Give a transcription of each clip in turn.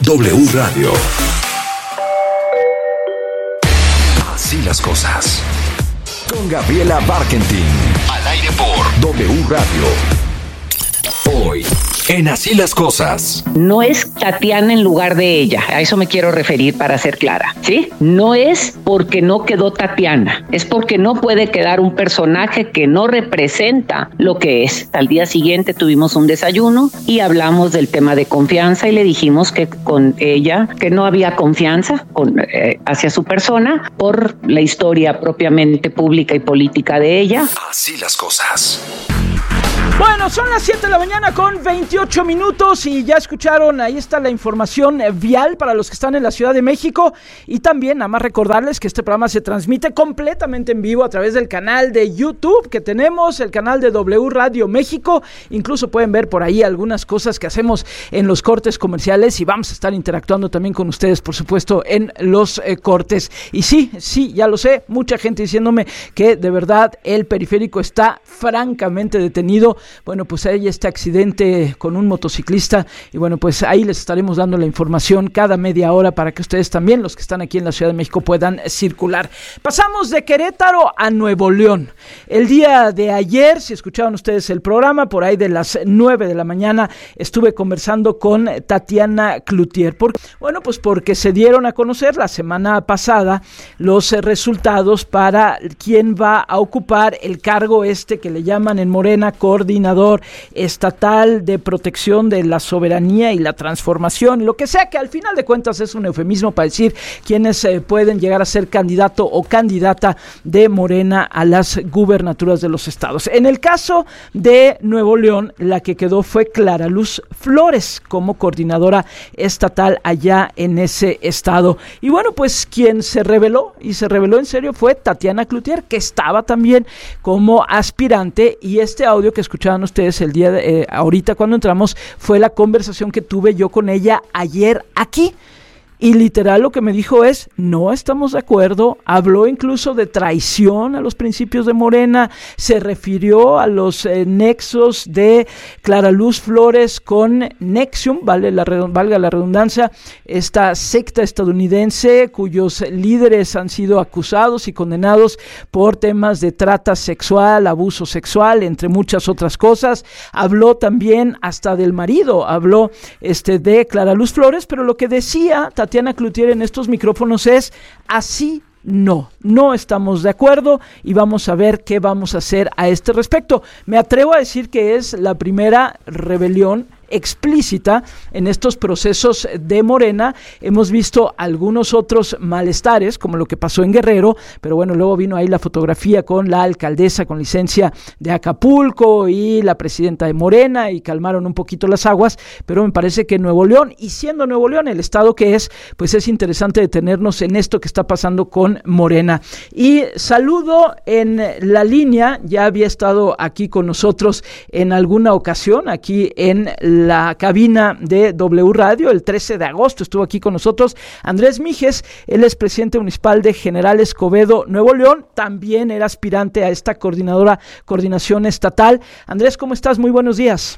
W Radio. Así las cosas. Con Gabriela Barkentin. Al aire por W Radio. Hoy, en Así las cosas. No es Tatiana en lugar de ella, a eso me quiero referir para ser clara, ¿sí? No es porque no quedó Tatiana, es porque no puede quedar un personaje que no representa lo que es. Al día siguiente tuvimos un desayuno y hablamos del tema de confianza y le dijimos que con ella, que no había confianza hacia su persona por la historia propiamente pública y política de ella. Así las cosas. Bueno, son las 7 de la mañana con 28 minutos y ya escucharon, ahí está la información vial para los que están en la Ciudad de México y también nada más recordarles que este programa se transmite completamente en vivo a través del canal de YouTube que tenemos, el canal de W Radio México, incluso pueden ver por ahí algunas cosas que hacemos en los cortes comerciales y vamos a estar interactuando también con ustedes, por supuesto, en los cortes. Y sí, ya lo sé, mucha gente diciéndome que de verdad el periférico está francamente detenido. Bueno, pues hay este accidente con un motociclista y bueno, pues ahí les estaremos dando la información cada media hora para que ustedes también, los que están aquí en la Ciudad de México, puedan circular. Pasamos de Querétaro a Nuevo León. El día de ayer, si escucharon ustedes el programa, por ahí de las 9 de la mañana, estuve conversando con Tatiana Cloutier. Bueno, pues porque se dieron a conocer la semana pasada los resultados para quién va a ocupar el cargo que le llaman en Morena coordinador estatal de protección de la soberanía y la transformación, lo que sea, que al final de cuentas es un eufemismo para decir quiénes pueden llegar a ser candidato o candidata de Morena a las gubernaturas de los estados. En el caso de Nuevo León, la que quedó fue Clara Luz Flores como coordinadora estatal allá en ese estado. Y bueno, pues quien se reveló, y se reveló en serio, fue Tatiana Cloutier, que estaba también como aspirante, y este audio que escuchaban ustedes el día de ahorita cuando entramos fue la conversación que tuve yo con ella ayer aquí. Y literal lo que me dijo es, no estamos de acuerdo, habló incluso de traición a los principios de Morena, se refirió a los nexos de Clara Luz Flores con Nexium, valga la redundancia, esta secta estadounidense cuyos líderes han sido acusados y condenados por temas de trata sexual, abuso sexual, entre muchas otras cosas. Habló también hasta del marido, habló de Clara Luz Flores, pero lo que decía Tatiana Cloutier en estos micrófonos es así. No estamos de acuerdo y vamos a ver qué vamos a hacer a este respecto. Me atrevo a decir que es la primera rebelión explícita en estos procesos de Morena. Hemos visto algunos otros malestares, como lo que pasó en Guerrero, pero bueno, luego vino ahí la fotografía con la alcaldesa con licencia de Acapulco y la presidenta de Morena y calmaron un poquito las aguas, pero me parece que Nuevo León, y siendo Nuevo León el estado que es, pues es interesante detenernos en esto que está pasando con Morena. Y saludo en la línea, ya había estado aquí con nosotros en alguna ocasión, aquí en la cabina de W Radio, el 13 de agosto estuvo aquí con nosotros Andrés Mijes, él es presidente municipal de General Escobedo, Nuevo León, también era aspirante a esta coordinación estatal. Andrés, ¿cómo estás? Muy buenos días.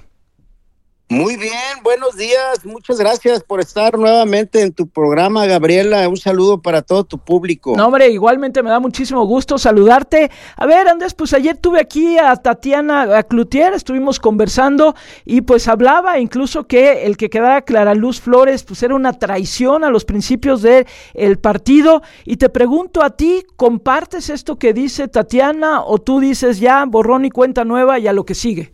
Muy bien, buenos días, muchas gracias por estar nuevamente en tu programa, Gabriela, un saludo para todo tu público. No, hombre, igualmente me da muchísimo gusto saludarte. A ver, Andrés, pues ayer tuve aquí a Tatiana Cloutier, estuvimos conversando y pues hablaba incluso que el que quedara Clara Luz Flores pues era una traición a los principios del partido, y te pregunto a ti, ¿compartes esto que dice Tatiana o tú dices ya borrón y cuenta nueva y a lo que sigue?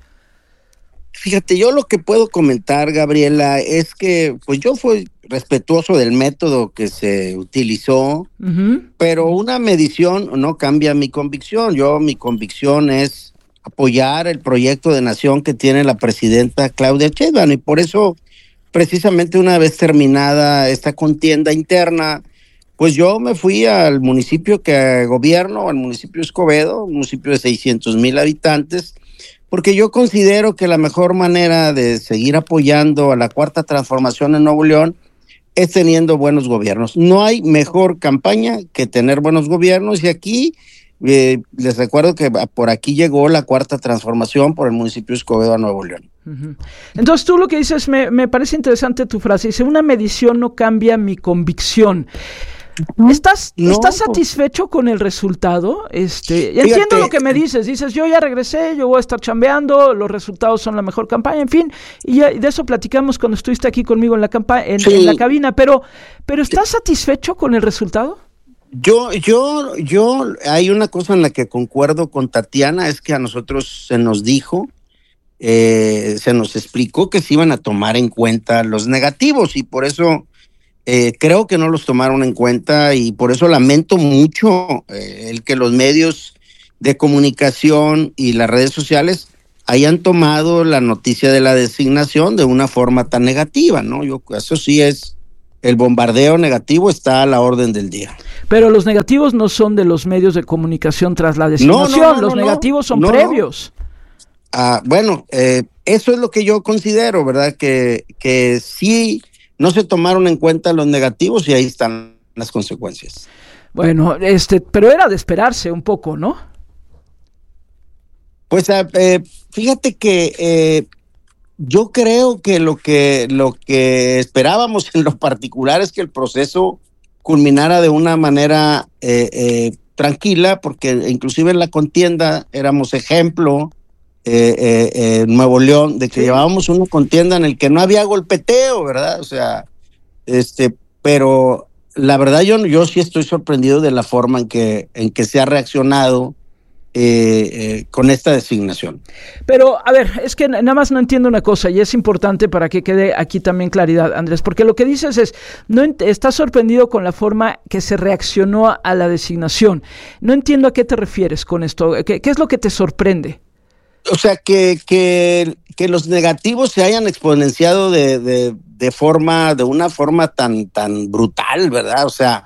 Fíjate, yo lo que puedo comentar, Gabriela, es que pues yo fui respetuoso del método que se utilizó, pero una medición no cambia mi convicción. Mi convicción es apoyar el proyecto de nación que tiene la presidenta Claudia Sheinbaum, y por eso, precisamente una vez terminada esta contienda interna, pues yo me fui al municipio que gobierno, al municipio Escobedo, un municipio de 600,000 habitantes, porque yo considero que la mejor manera de seguir apoyando a la Cuarta Transformación en Nuevo León es teniendo buenos gobiernos. No hay mejor campaña que tener buenos gobiernos, y aquí les recuerdo que por aquí llegó la Cuarta Transformación por el municipio de Escobedo a Nuevo León. Entonces tú lo que dices, me parece interesante tu frase, dice, una medición no cambia mi convicción. ¿Estás satisfecho con el resultado? Entiendo lo que me dices, yo ya regresé, yo voy a estar chambeando, los resultados son la mejor campaña, en fin, y de eso platicamos cuando estuviste aquí conmigo en la en la cabina, pero ¿estás satisfecho con el resultado? Yo hay una cosa en la que concuerdo con Tatiana, es que a nosotros se nos dijo, se nos explicó que se iban a tomar en cuenta los negativos, y por eso creo que no los tomaron en cuenta, y por eso lamento mucho el que los medios de comunicación y las redes sociales hayan tomado la noticia de la designación de una forma tan negativa, ¿no? Eso sí es, el bombardeo negativo está a la orden del día. Pero los negativos no son de los medios de comunicación tras la designación, los negativos son previos. Bueno, eso es lo que yo considero, ¿verdad? Que sí no se tomaron en cuenta los negativos y ahí están las consecuencias. Bueno, pero era de esperarse un poco, ¿no? Pues fíjate que yo creo que lo que esperábamos en lo particular es que el proceso culminara de una manera tranquila, porque inclusive en la contienda éramos ejemplo en Nuevo León de que llevábamos una contienda en el que no había golpeteo, ¿verdad? O sea, pero la verdad yo sí estoy sorprendido de la forma en que se ha reaccionado con esta designación. Pero, a ver, es que nada más no entiendo una cosa, y es importante para que quede aquí también claridad, Andrés, porque lo que dices es, estás sorprendido con la forma que se reaccionó a la designación. No entiendo a qué te refieres con esto. ¿Qué es lo que te sorprende? O sea, que los negativos se hayan exponenciado de una forma tan brutal, ¿verdad? O sea,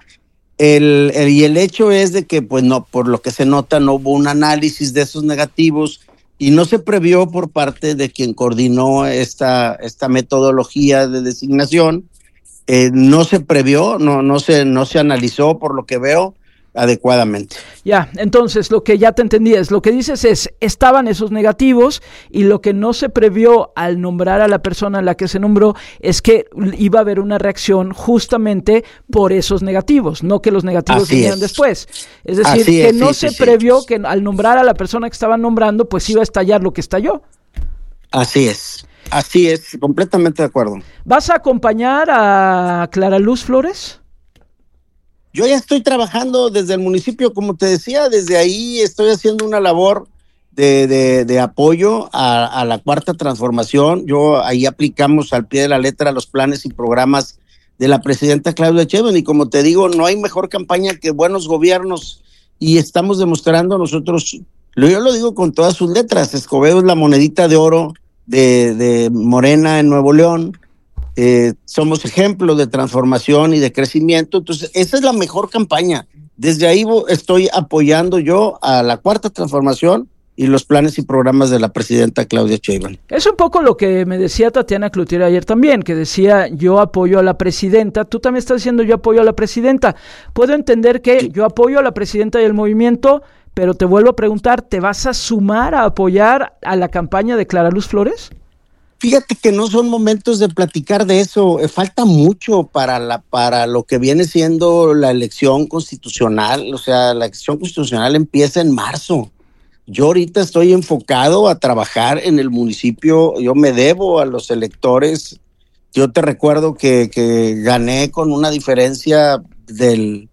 el hecho es de que, pues no, por lo que se nota, no hubo un análisis de esos negativos y no se previó por parte de quien coordinó esta metodología de designación. No se previó, no se analizó, por lo que veo, adecuadamente. Ya, entonces lo que ya te entendí es, lo que dices es, estaban esos negativos y lo que no se previó al nombrar a la persona a la que se nombró es que iba a haber una reacción justamente por esos negativos, no que los negativos vinieran después. Es decir, que no se previó que al nombrar a la persona que estaban nombrando, pues iba a estallar lo que estalló. Así es, completamente de acuerdo. ¿Vas a acompañar a Clara Luz Flores? Yo ya estoy trabajando desde el municipio, como te decía, desde ahí estoy haciendo una labor de apoyo a la Cuarta Transformación. Ahí aplicamos al pie de la letra los planes y programas de la presidenta Claudia Sheinbaum, y como te digo, no hay mejor campaña que buenos gobiernos, y estamos demostrando nosotros, yo lo digo con todas sus letras, Escobedo es la monedita de oro de Morena en Nuevo León. Somos ejemplos de transformación y de crecimiento, entonces esa es la mejor campaña. Desde ahí estoy apoyando yo a la Cuarta Transformación y los planes y programas de la presidenta Claudia Sheinbaum. Es un poco lo que me decía Tatiana Cloutier ayer también, que decía yo apoyo a la presidenta, tú también estás diciendo yo apoyo a la presidenta. Puedo entender que yo apoyo a la presidenta y el movimiento, pero te vuelvo a preguntar, ¿te vas a sumar a apoyar a la campaña de Clara Luz Flores? Fíjate que no son momentos de platicar de eso, falta mucho para lo que viene siendo la elección constitucional. O sea, la elección constitucional empieza en marzo. Yo ahorita estoy enfocado a trabajar en el municipio, yo me debo a los electores. Yo te recuerdo que gané con una diferencia de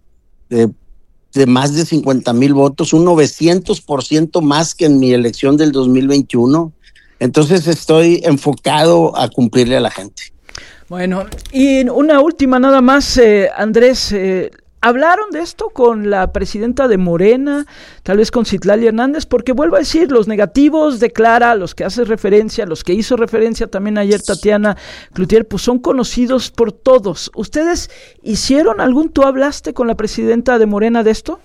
más de 50,000 votos, un 900% más que en mi elección del 2021. Entonces estoy enfocado a cumplirle a la gente. Bueno, y una última nada más, Andrés, ¿hablaron de esto con la presidenta de Morena, tal vez con Citlali Hernández? Porque vuelvo a decir, los negativos de Clara, los que haces referencia, los que hizo referencia también ayer Tatiana Cloutier, pues son conocidos por todos. ¿Ustedes tú hablaste con la presidenta de Morena de esto?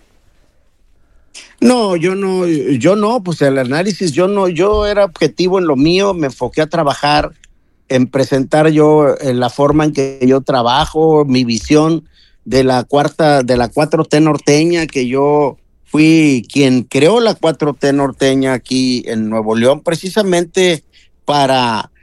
No, yo no, pues el análisis, yo era objetivo en lo mío, me enfoqué a trabajar, en presentar yo la forma en que yo trabajo, mi visión de la 4T norteña, que yo fui quien creó la 4T norteña aquí en Nuevo León, precisamente para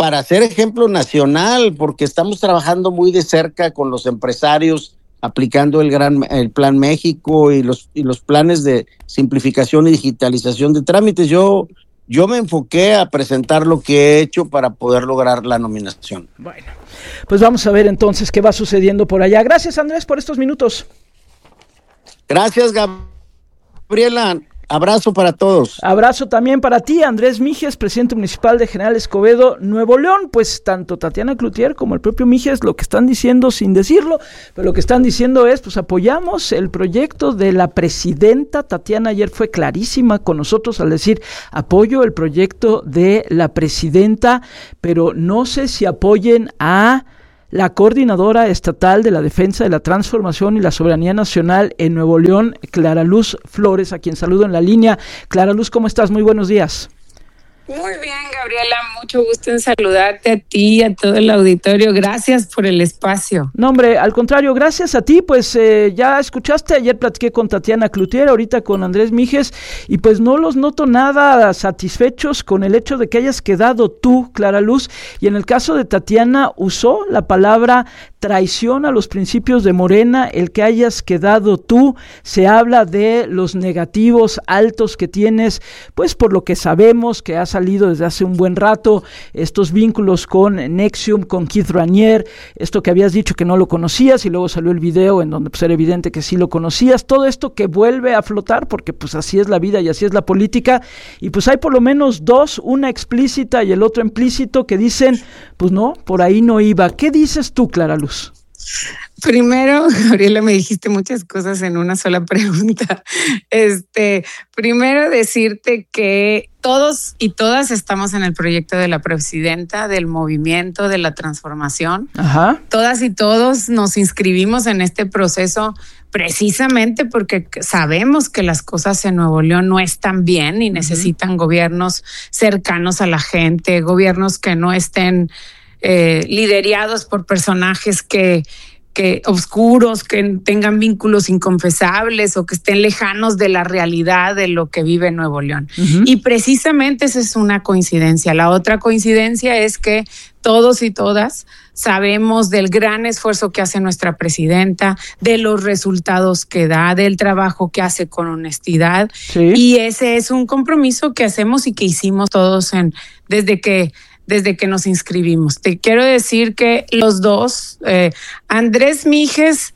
para ser ejemplo nacional, porque estamos trabajando muy de cerca con los empresarios, aplicando el Plan México y los planes de simplificación y digitalización de trámites. Yo me enfoqué a presentar lo que he hecho para poder lograr la nominación. Bueno, pues vamos a ver entonces qué va sucediendo por allá. Gracias, Andrés, por estos minutos. Gracias, Gabriela. Abrazo para todos. Abrazo también para ti, Andrés Mijes, presidente municipal de General Escobedo, Nuevo León. Pues tanto Tatiana Cloutier como el propio Mijes lo que están diciendo sin decirlo, pero lo que están diciendo es, pues apoyamos el proyecto de la presidenta. Tatiana ayer fue clarísima con nosotros al decir, apoyo el proyecto de la presidenta, pero no sé si apoyen a la coordinadora estatal de la defensa de la transformación y la soberanía nacional en Nuevo León, Clara Luz Flores, a quien saludo en la línea. Clara Luz, ¿cómo estás? Muy buenos días. Muy bien, Gabriela, mucho gusto en saludarte a ti y a todo el auditorio. Gracias por el espacio. No, hombre, al contrario, gracias a ti. Pues ya escuchaste, ayer platiqué con Tatiana Cloutier, ahorita con Andrés Mijes, y pues no los noto nada satisfechos con el hecho de que hayas quedado tú, Clara Luz, y en el caso de Tatiana usó la palabra traición a los principios de Morena, el que hayas quedado tú. Se habla de los negativos altos que tienes, pues por lo que sabemos que ha salido desde hace un buen rato, estos vínculos con Nexium, con Keith Raniere, esto que habías dicho que no lo conocías y luego salió el video en donde pues era evidente que sí lo conocías, todo esto que vuelve a flotar porque pues así es la vida y así es la política, y pues hay por lo menos dos, una explícita y el otro implícito, que dicen, pues no, por ahí no iba. ¿Qué dices tú, Clara Luz? Primero, Gabriela, me dijiste muchas cosas en una sola pregunta. Primero decirte que todos y todas estamos en el proyecto de la presidenta, del movimiento, de la transformación. Ajá. Todas y todos nos inscribimos en este proceso precisamente porque sabemos que las cosas en Nuevo León no están bien y necesitan gobiernos cercanos a la gente, gobiernos que no estén liderados por personajes que oscuros, que tengan vínculos inconfesables o que estén lejanos de la realidad de lo que vive Nuevo León. Y precisamente esa es una coincidencia. La otra coincidencia es que todos y todas sabemos del gran esfuerzo que hace nuestra presidenta, de los resultados que da, del trabajo que hace con honestidad. Sí. Y ese es un compromiso que hacemos y que hicimos todos desde que nos inscribimos. Te quiero decir que los dos, Andrés Mijes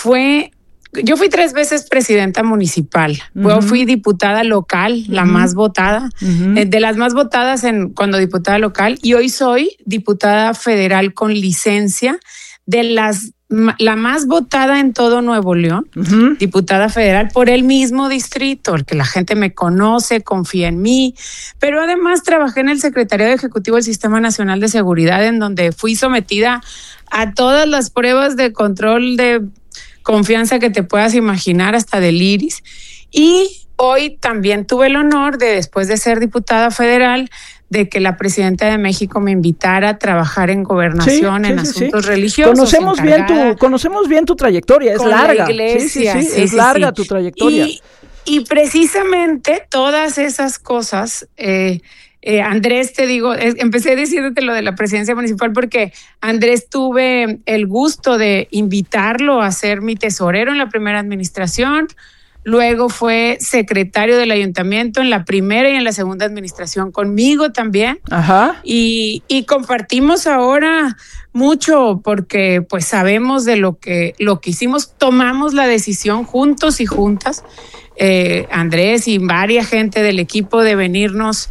yo fui 3 veces presidenta municipal, luego fui diputada local, la más votada, de las más votadas cuando diputada local, y hoy soy diputada federal con licencia de la más votada en todo Nuevo León, diputada federal por el mismo distrito, el que la gente me conoce, confía en mí, pero además trabajé en el Secretariado Ejecutivo del Sistema Nacional de Seguridad, en donde fui sometida a todas las pruebas de control de confianza que te puedas imaginar, hasta del IRIS, y hoy también tuve el honor de, después de ser diputada federal, de que la presidenta de México me invitara a trabajar en gobernación, en asuntos religiosos. Conocemos bien tu trayectoria, es larga. La iglesia, es larga tu trayectoria. Y precisamente todas esas cosas, Andrés, te digo, empecé diciéndote lo de la presidencia municipal porque Andrés tuve el gusto de invitarlo a ser mi tesorero en la primera administración. Luego fue secretario del ayuntamiento en la primera y en la segunda administración conmigo también. Ajá. Y compartimos ahora mucho porque pues sabemos de lo que hicimos, tomamos la decisión juntos y juntas, Andrés y varias gente del equipo, de venirnos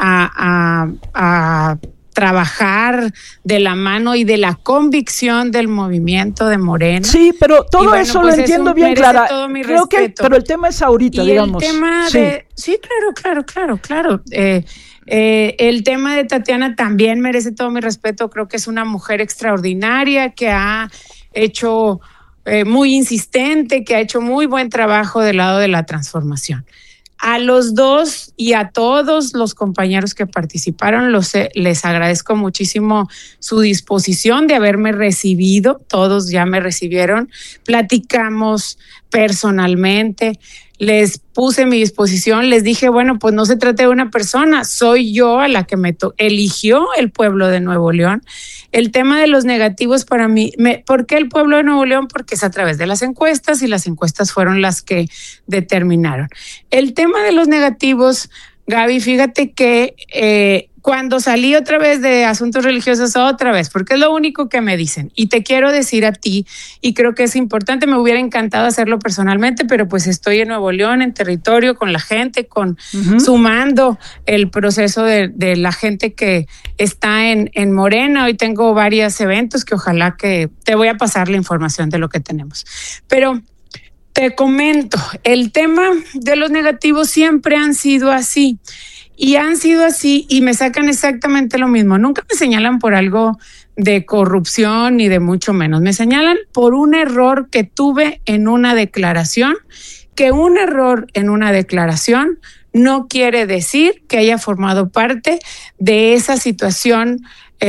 a trabajar de la mano y de la convicción del movimiento de Morena. Sí, pero todo eso pues lo entiendo bien, Clara. Creo que, pero el tema es ahorita, digamos. El tema claro. El tema de Tatiana también merece todo mi respeto. Creo que es una mujer extraordinaria que ha hecho muy insistente, que ha hecho muy buen trabajo del lado de la transformación. A los dos y a todos los compañeros que participaron, les agradezco muchísimo su disposición de haberme recibido. Todos ya me recibieron, platicamos personalmente. les puse mi disposición, les dije, bueno, pues no se trata de una persona, soy yo a la que eligió el pueblo de Nuevo León. El tema de los negativos para mí, ¿por qué el pueblo de Nuevo León? Porque es a través de las encuestas y las encuestas fueron las que determinaron. El tema de los negativos, Gaby, fíjate que cuando salí otra vez de asuntos religiosos, otra vez, porque es lo único que me dicen. Y te quiero decir a ti, y creo que es importante, me hubiera encantado hacerlo personalmente, pero pues estoy en Nuevo León, en territorio, con la gente, sumando el proceso de la gente que está en Morena. Hoy tengo varios eventos que ojalá que te voy a pasar la información de lo que tenemos. Pero te comento, el tema de los negativos siempre han sido así. Y han sido así y me sacan exactamente lo mismo. Nunca me señalan por algo de corrupción ni de mucho menos. Me señalan por un error que tuve en una declaración, que un error en una declaración no quiere decir que haya formado parte de esa situación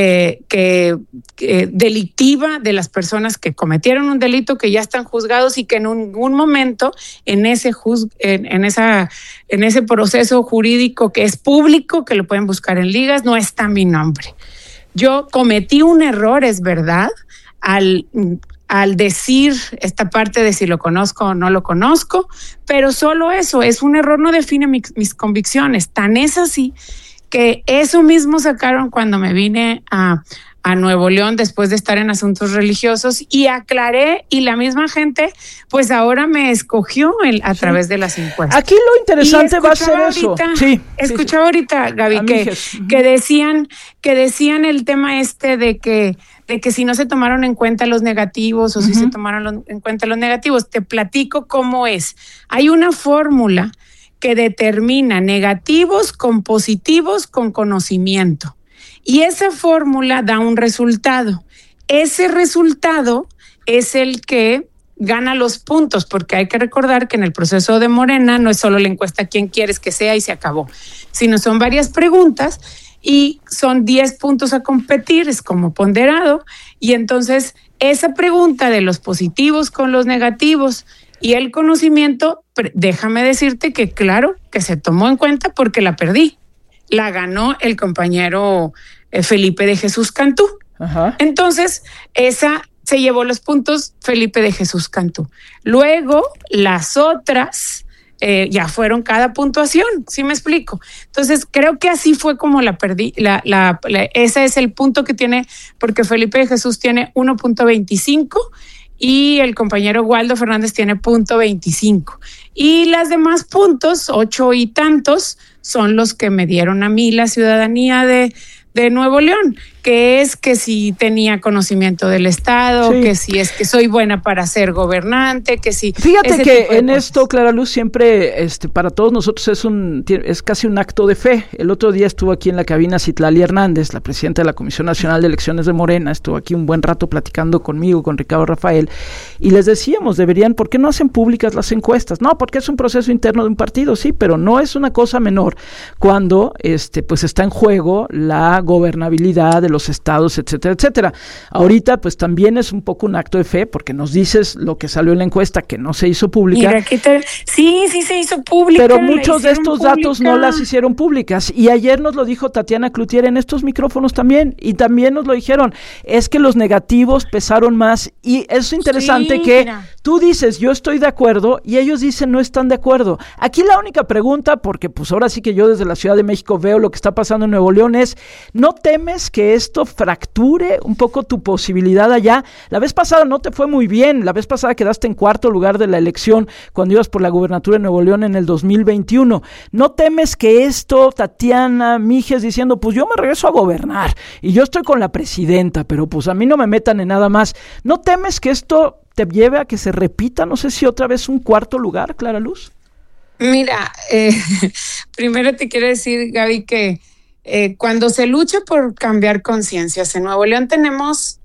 delictiva de las personas que cometieron un delito, que ya están juzgados y que en un momento en ese proceso jurídico que es público, que lo pueden buscar en ligas, no está mi nombre. Yo cometí un error, es verdad, al decir esta parte de si lo conozco o no lo conozco, pero solo eso, es un error, no define mis convicciones. Tan es así que eso mismo sacaron cuando me vine a Nuevo León después de estar en asuntos religiosos y aclaré, y la misma gente pues ahora me escogió a través de las encuestas. Aquí lo interesante va a ser eso. Escuchaba ahorita, Gaby, que decían el tema de que si no se tomaron en cuenta los negativos o si se tomaron en cuenta los negativos. Te platico cómo es. Hay una fórmula que determina negativos con positivos con conocimiento. Y esa fórmula da un resultado. Ese resultado es el que gana los puntos, porque hay que recordar que en el proceso de Morena no es solo la encuesta quién quieres que sea y se acabó, sino son varias preguntas y son 10 puntos a competir, es como ponderado, y entonces esa pregunta de los positivos con los negativos y el conocimiento, déjame decirte que claro que se tomó en cuenta porque la perdí. La ganó el compañero Felipe de Jesús Cantú. Ajá. Entonces, esa se llevó los puntos Felipe de Jesús Cantú. Luego, las otras ya fueron cada puntuación, ¿sí me explico? Entonces, creo que así fue como la perdí. Ese es el punto que tiene, porque Felipe de Jesús tiene 1.25 y el compañero Waldo Fernández tiene 0.25. Y las demás puntos, 8 y tantos, son los que me dieron a mí la ciudadanía de Nuevo León, que es que si tenía conocimiento del Estado, que si es que soy buena para ser gobernante, que si... Fíjate que en esto, Clara Luz, siempre para todos nosotros es casi un acto de fe. El otro día estuvo aquí en la cabina Citlali Hernández, la presidenta de la Comisión Nacional de Elecciones de Morena, estuvo aquí un buen rato platicando conmigo, con Ricardo Rafael, y les decíamos, ¿por qué no hacen públicas las encuestas? No, porque es un proceso interno de un partido, sí, pero no es una cosa menor cuando pues está en juego la gobernabilidad de los estados, etcétera, etcétera. Ahorita pues también es un poco un acto de fe porque nos dices lo que salió en la encuesta que no se hizo pública. Mira, sí se hizo pública. Pero muchos de estos datos no las hicieron públicas y ayer nos lo dijo Tatiana Cloutier en estos micrófonos también y también nos lo dijeron, es que los negativos pesaron más y es interesante tú dices yo estoy de acuerdo y ellos dicen no están de acuerdo. Aquí la única pregunta, porque pues ahora sí que yo desde la Ciudad de México veo lo que está pasando en Nuevo León es, ¿no temes que esto fracture un poco tu posibilidad allá? La vez pasada no te fue muy bien, la vez pasada quedaste en cuarto lugar de la elección cuando ibas por la gubernatura de Nuevo León en el 2021. ¿No temes que esto, Tatiana, Mijes diciendo, pues yo me regreso a gobernar y yo estoy con la presidenta, pero pues a mí no me metan en nada más? ¿No temes que esto te lleve a que se repita, no sé si otra vez un cuarto lugar, Clara Luz? Mira, primero te quiero decir, Gaby, que cuando se lucha por cambiar conciencias en Nuevo León tenemos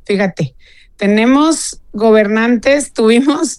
gobernantes, tuvimos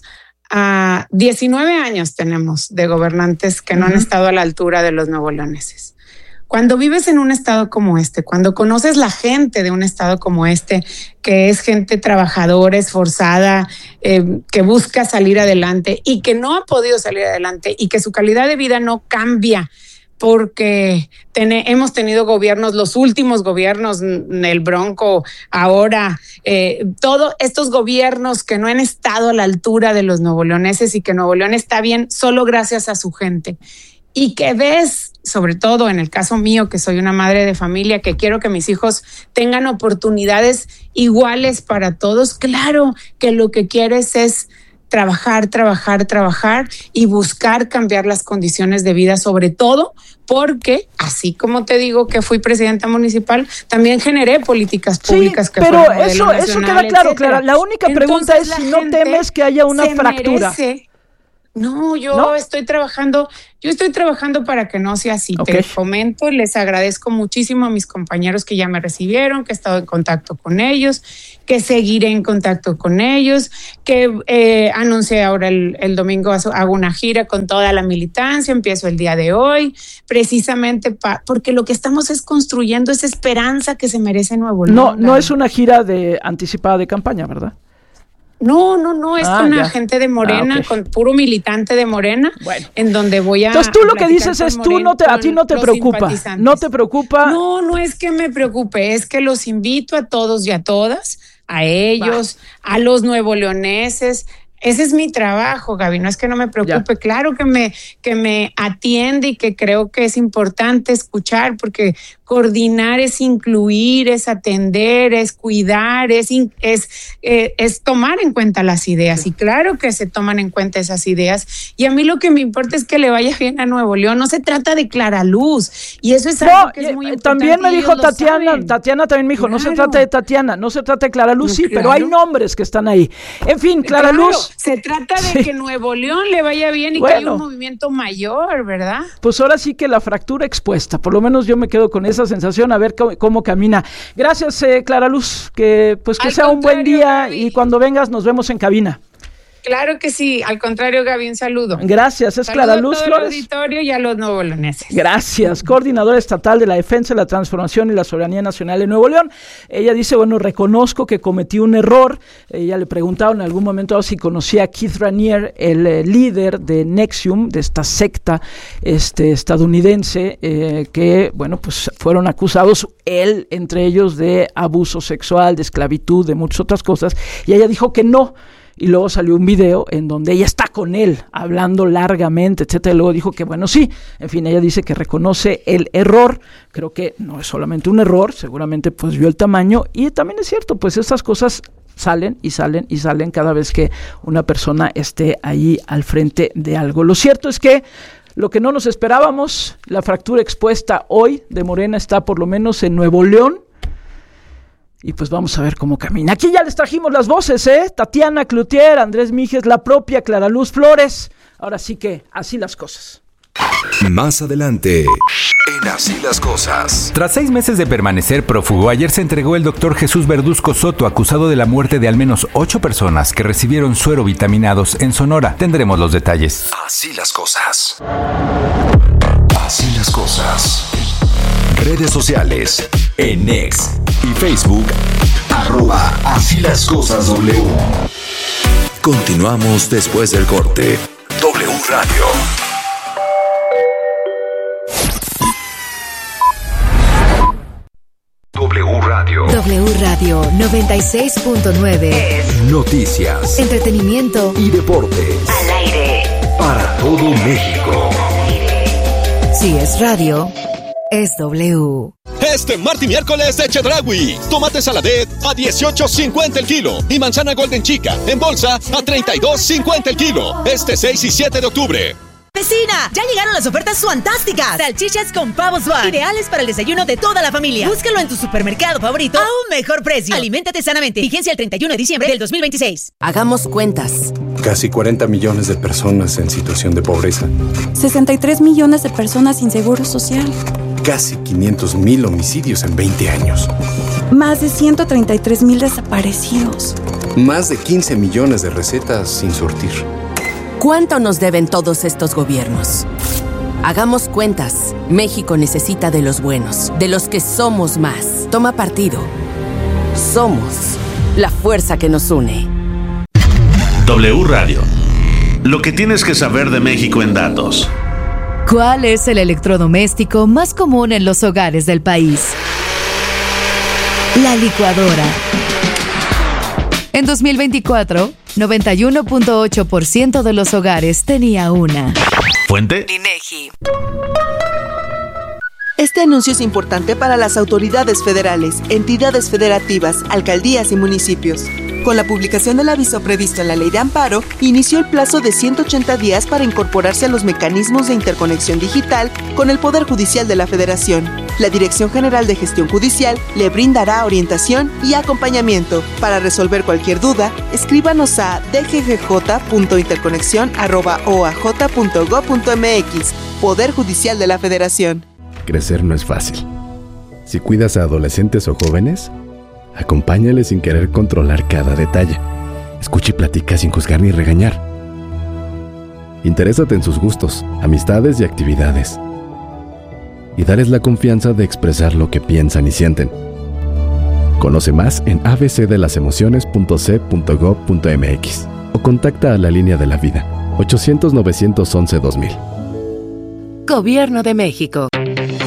19 años tenemos de gobernantes que no han estado a la altura de los nuevoleoneses. cuando vives en un estado como este, cuando conoces la gente de un estado como este, que es gente trabajadora, esforzada, que busca salir adelante y que no ha podido salir adelante y que su calidad de vida no cambia, porque hemos tenido gobiernos, los últimos gobiernos, el Bronco, ahora, todos estos gobiernos que no han estado a la altura de los nuevoleoneses y que Nuevo León está bien solo gracias a su gente. Y que ves, sobre todo en el caso mío, que soy una madre de familia, que quiero que mis hijos tengan oportunidades iguales para todos, claro que lo que quieres es trabajar y buscar cambiar las condiciones de vida, sobre todo porque, así como te digo que fui presidenta municipal, también generé políticas públicas que pero fueron eso queda claro, Clara. La única pregunta es si no temes que haya una fractura. No, yo estoy trabajando para que no sea así. Te comento, les agradezco muchísimo a mis compañeros que ya me recibieron, que he estado en contacto con ellos, que seguiré en contacto con ellos, que anuncié ahora el domingo, hago una gira con toda la militancia, empiezo el día de hoy, precisamente porque lo que estamos es construyendo esa esperanza que se merece Nuevo León. No es una gira anticipada de campaña, ¿verdad? No, es con la gente de Morena, con puro militante de Morena, en donde voy a... Entonces tú lo que dices es, a ti no te preocupa, ¿no te preocupa? No es que me preocupe, es que los invito a todos y a todas, a ellos, a los nuevoleoneses. Ese es mi trabajo, Gaby, no es que no me preocupe, claro que me atiende y que creo que es importante escuchar, porque coordinar es incluir, es atender, es cuidar, es tomar en cuenta las ideas, y claro que se toman en cuenta esas ideas, y a mí lo que me importa es que le vaya bien a Nuevo León. No se trata de Clara Luz, y eso es algo que es muy importante. También me dijo Tatiana también me dijo, claro. No se trata de Tatiana, no se trata de Clara Luz, sí, claro. Pero hay nombres que están ahí. En fin, Clara Luz. Se trata de que Nuevo León le vaya bien y que haya un movimiento mayor, ¿verdad? Pues ahora sí que la fractura expuesta, por lo menos yo me quedo con esa sensación, a ver cómo camina. Gracias, Clara Luz, que sea un buen día, Gaby. Y cuando vengas nos vemos en cabina. Claro que sí, al contrario, Gaby, un saludo. Gracias, Clara Luz Flores. Al auditorio y a los nuevoleoneses. Gracias, coordinadora estatal de la defensa, la transformación y la soberanía nacional de Nuevo León. Ella dice, reconozco que cometí un error. Ella le preguntaron en algún momento si conocía a Keith Raniere, el líder de NXIVM, de esta secta estadounidense, que, pues fueron acusados, él entre ellos, de abuso sexual, de esclavitud, de muchas otras cosas. Y ella dijo que no. Y luego salió un video en donde ella está con él, hablando largamente, etcétera. Y luego dijo que sí. En fin, ella dice que reconoce el error. Creo que no es solamente un error, seguramente vio el tamaño. Y también es cierto, estas cosas salen cada vez que una persona esté ahí al frente de algo. Lo cierto es que lo que no nos esperábamos, la fractura expuesta hoy de Morena está por lo menos en Nuevo León. Y vamos a ver cómo camina. Aquí ya les trajimos las voces, Tatiana Cloutier, Andrés Mijes, la propia Clara Luz Flores. Ahora sí que así las cosas. Más adelante, en Así las Cosas. Tras 6 meses de permanecer prófugo, ayer se entregó el doctor Jesús Verduzco Soto, acusado de la muerte de al menos 8 personas que recibieron suero vitaminados en Sonora. Tendremos los detalles. Así las cosas. Así las cosas. Redes sociales, en X y Facebook, @Así las Cosas W. Continuamos después del corte. W Radio. W Radio. W Radio 96.9. Noticias, entretenimiento y deportes. Al aire. Para todo México. Si es radio, es W. Este martes y miércoles de Chedraui. Tomate saladet a $18.50 el kilo. Y manzana golden chica en bolsa a $32.50 el kilo. Este 6 y 7 de octubre. ¡Vecina! ¡Ya llegaron las ofertas fantásticas! Salchichas con pavo Swan, ideales para el desayuno de toda la familia. Búscalo en tu supermercado favorito a un mejor precio. Aliméntate sanamente. Vigencia el 31 de diciembre del 2026. Hagamos cuentas. Casi 40 millones de personas en situación de pobreza. 63 millones de personas sin seguro social. Casi 500,000 homicidios en 20 años. Más de 133,000 desaparecidos. Más de 15 millones de recetas sin surtir. ¿Cuánto nos deben todos estos gobiernos? Hagamos cuentas. México necesita de los buenos, de los que somos más. Toma partido. Somos la fuerza que nos une. W Radio. Lo que tienes que saber de México en datos. ¿Cuál es el electrodoméstico más común en los hogares del país? La licuadora. En 2024, 91.8% de los hogares tenía una. ¿Fuente? INEGI. Este anuncio es importante para las autoridades federales, entidades federativas, alcaldías y municipios. Con la publicación del aviso previsto en la Ley de Amparo, inició el plazo de 180 días para incorporarse a los mecanismos de interconexión digital con el Poder Judicial de la Federación. La Dirección General de Gestión Judicial le brindará orientación y acompañamiento. Para resolver cualquier duda, escríbanos a dggj.interconexión@oaj.gov.mx. Poder Judicial de la Federación. Crecer no es fácil. Si cuidas a adolescentes o jóvenes, acompáñales sin querer controlar cada detalle. Escucha y platica sin juzgar ni regañar. Interésate en sus gustos, amistades y actividades. Y darles la confianza de expresar lo que piensan y sienten. Conoce más en abcdelasemociones.c.gov.mx o contacta a la Línea de la Vida, 800-911-2000. Gobierno de México.